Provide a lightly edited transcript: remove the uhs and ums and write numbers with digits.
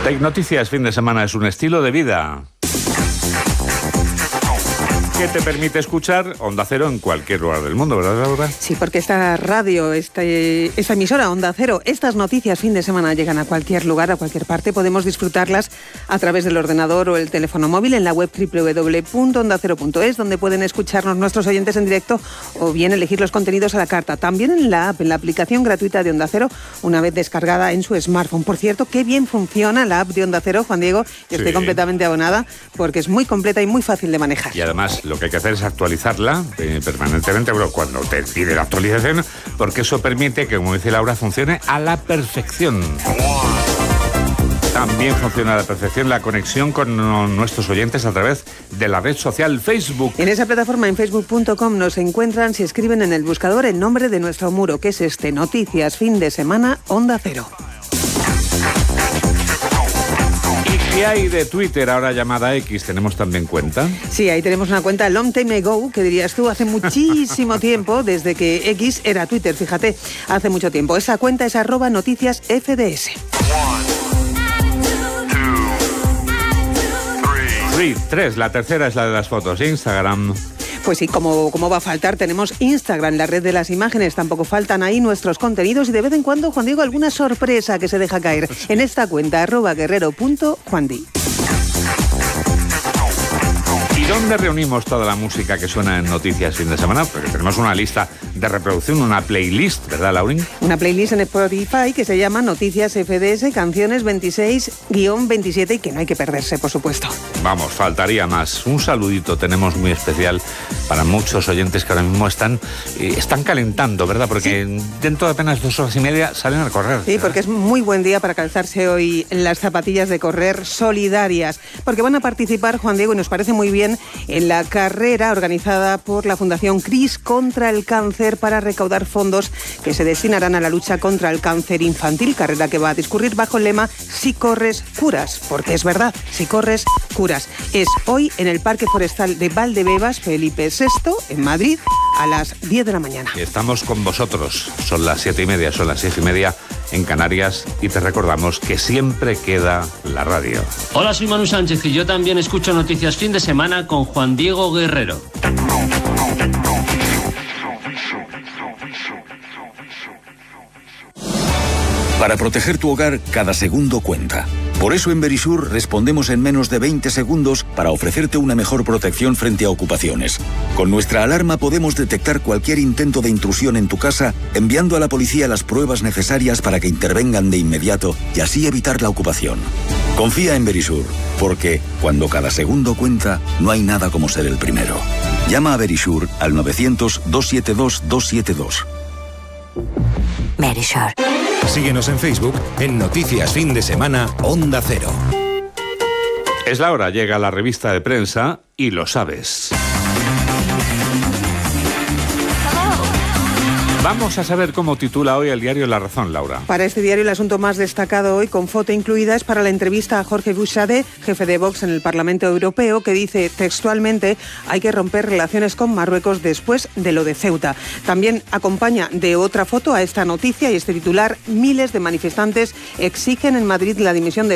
Take Noticias fin de semana es un estilo de vida que te permite escuchar Onda Cero en cualquier lugar del mundo, ¿verdad, Laura? Sí, porque esta radio, esta emisora Onda Cero, estas noticias fin de semana llegan a cualquier lugar, a cualquier parte. Podemos disfrutarlas a través del ordenador o el teléfono móvil en la web www.ondacero.es, donde pueden escucharnos nuestros oyentes en directo o bien elegir los contenidos a la carta. También en la app, en la aplicación gratuita de Onda Cero, una vez descargada en su smartphone. Por cierto, qué bien funciona la app de Onda Cero, Juan Diego. Yo estoy completamente abonada porque es muy completa y muy fácil de manejar. Y además, lo que hay que hacer es actualizarla permanentemente, pero cuando te pide la actualización, porque eso permite que, como dice Laura, funcione a la perfección. También funciona a la perfección la conexión con nuestros oyentes a través de la red social Facebook. En esa plataforma, en facebook.com, nos encuentran si escriben en el buscador el nombre de nuestro muro, que es Noticias Fin de Semana Onda Cero. ¿Qué hay de Twitter, ahora llamada X? ¿Tenemos también cuenta? Sí, ahí tenemos una cuenta long time ago, que dirías tú, hace muchísimo tiempo, desde que X era Twitter, fíjate, hace mucho tiempo. Esa cuenta es @noticiasfds. 3, la tercera es la de las fotos, Instagram. Pues sí, como va a faltar, tenemos Instagram, la red de las imágenes, tampoco faltan ahí nuestros contenidos y de vez en cuando, Juan Diego, alguna sorpresa que se deja caer en esta cuenta, @guerrero.juandi. ¿Y dónde reunimos toda la música que suena en Noticias fin de semana? Porque tenemos una lista de reproducción, una playlist, ¿verdad, Laurín? Una playlist en Spotify que se llama Noticias FDS, canciones 26-27 y que no hay que perderse, por supuesto. Vamos, faltaría más. Un saludito tenemos muy especial para muchos oyentes que ahora mismo están calentando, ¿verdad? Porque dentro de apenas 2 horas y media salen a correr. Sí, porque es muy buen día para calzarse hoy las zapatillas de correr solidarias, porque van a participar, Juan Diego, y nos parece muy bien, en la carrera organizada por la Fundación CRIS contra el cáncer para recaudar fondos que se destinarán a la lucha contra el cáncer infantil, carrera que va a discurrir bajo el lema Si corres, curas, porque es verdad, si corres, curas. Es hoy en el Parque Forestal de Valdebebas, Felipe VI, en Madrid, a las 10 de la mañana. Estamos con vosotros, son las 7:30, son las 6:30 en Canarias y te recordamos que siempre queda la radio. Hola, soy Manu Sánchez y yo también escucho Noticias fin de semana con Juan Diego Guerrero. Para proteger tu hogar, cada segundo cuenta. Por eso en Verisur respondemos en menos de 20 segundos para ofrecerte una mejor protección frente a ocupaciones. Con nuestra alarma podemos detectar cualquier intento de intrusión en tu casa, enviando a la policía las pruebas necesarias para que intervengan de inmediato y así evitar la ocupación. Confía en Verisur, porque cuando cada segundo cuenta, no hay nada como ser el primero. Llama a Verisur al 900-272-272. Verisur. Síguenos en Facebook en Noticias Fin de Semana Onda Cero. Es la hora, llega la revista de prensa y lo sabes. Vamos a saber cómo titula hoy el diario La Razón, Laura. Para este diario el asunto más destacado hoy, con foto incluida, es para la entrevista a Jorge Buixade, jefe de Vox en el Parlamento Europeo, que dice textualmente: hay que romper relaciones con Marruecos después de lo de Ceuta. También acompaña de otra foto a esta noticia y este titular: miles de manifestantes exigen en Madrid la dimisión de